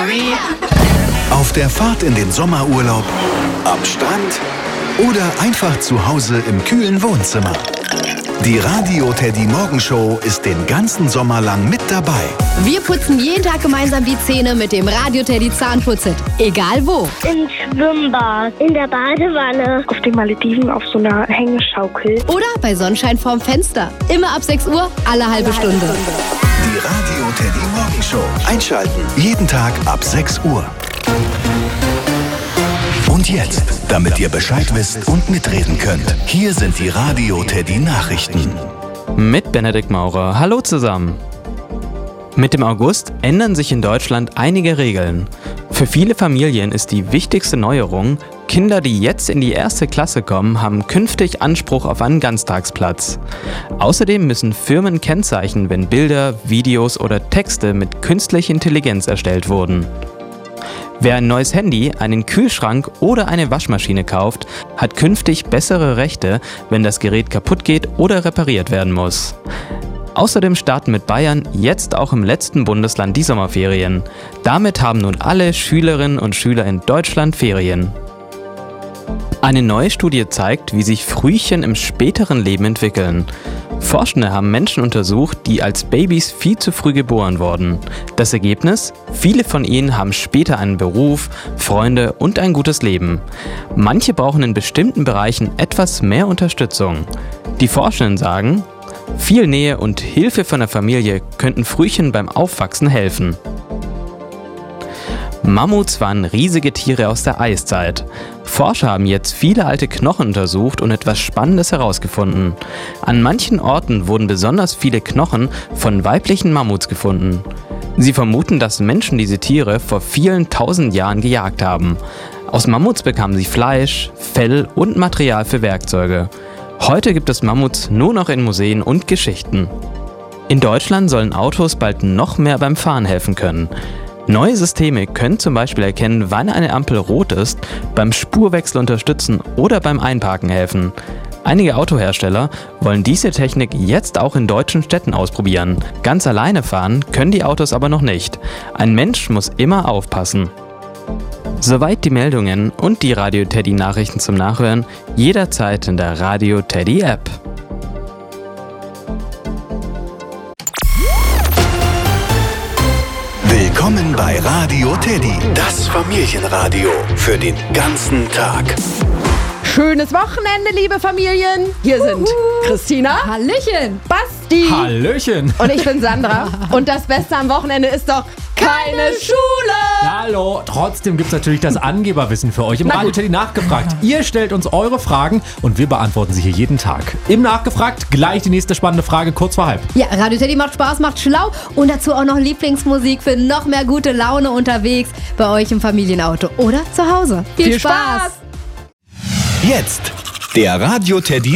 Mary. Auf der Fahrt in den Sommerurlaub, am Strand oder einfach zu Hause im kühlen Wohnzimmer. Die Radio Teddy Morgenshow ist den ganzen Sommer lang mit dabei. Wir putzen jeden Tag gemeinsam die Zähne mit dem Radio Teddy Zahnputzset. Egal wo. Im Schwimmbad, in der Badewanne, auf den Malediven auf so einer Hängeschaukel. Oder bei Sonnenschein vorm Fenster. Immer ab 6 Uhr, alle halbe Stunde. Die Radio Teddy Morgenshow. Einschalten. Jeden Tag ab 6 Uhr. Und jetzt, damit ihr Bescheid wisst und mitreden könnt, hier sind die Radio Teddy Nachrichten. Mit Benedikt Maurer. Hallo zusammen. Mit dem August ändern sich in Deutschland einige Regeln. Für viele Familien ist die wichtigste Neuerung, Kinder, die jetzt in die 1. Klasse kommen, haben künftig Anspruch auf einen Ganztagsplatz. Außerdem müssen Firmen kennzeichnen, wenn Bilder, Videos oder Texte mit künstlicher Intelligenz erstellt wurden. Wer ein neues Handy, einen Kühlschrank oder eine Waschmaschine kauft, hat künftig bessere Rechte, wenn das Gerät kaputt geht oder repariert werden muss. Außerdem starten mit Bayern jetzt auch im letzten Bundesland die Sommerferien. Damit haben nun alle Schülerinnen und Schüler in Deutschland Ferien. Eine neue Studie zeigt, wie sich Frühchen im späteren Leben entwickeln. Forschende haben Menschen untersucht, die als Babys viel zu früh geboren wurden. Das Ergebnis? Viele von ihnen haben später einen Beruf, Freunde und ein gutes Leben. Manche brauchen in bestimmten Bereichen etwas mehr Unterstützung. Die Forschenden sagen, viel Nähe und Hilfe von der Familie könnten Frühchen beim Aufwachsen helfen. Mammuts waren riesige Tiere aus der Eiszeit. Forscher haben jetzt viele alte Knochen untersucht und etwas Spannendes herausgefunden. An manchen Orten wurden besonders viele Knochen von weiblichen Mammuts gefunden. Sie vermuten, dass Menschen diese Tiere vor vielen tausend Jahren gejagt haben. Aus Mammuts bekamen sie Fleisch, Fell und Material für Werkzeuge. Heute gibt es Mammuts nur noch in Museen und Geschichten. In Deutschland sollen Autos bald noch mehr beim Fahren helfen können. Neue Systeme können zum Beispiel erkennen, wann eine Ampel rot ist, beim Spurwechsel unterstützen oder beim Einparken helfen. Einige Autohersteller wollen diese Technik jetzt auch in deutschen Städten ausprobieren. Ganz alleine fahren können die Autos aber noch nicht. Ein Mensch muss immer aufpassen. Soweit die Meldungen und die Radio Teddy Nachrichten zum Nachhören, jederzeit in der Radio Teddy App. Willkommen bei Radio Teddy, das Familienradio für den ganzen Tag. Schönes Wochenende, liebe Familien. Hier sind Christina. Hallöchen. Basti. Hallöchen. Und ich bin Sandra. Und das Beste am Wochenende ist doch keine Schule. Hallo. Trotzdem gibt es natürlich das Angeberwissen für euch im Radio Teddy Nachgefragt. Ihr stellt uns eure Fragen und wir beantworten sie hier jeden Tag. Im Nachgefragt gleich die nächste spannende Frage kurz vor halb. Ja, Radio Teddy macht Spaß, macht schlau und dazu auch noch Lieblingsmusik für noch mehr gute Laune unterwegs bei euch im Familienauto oder zu Hause. Viel Spaß. Jetzt der Radio Teddy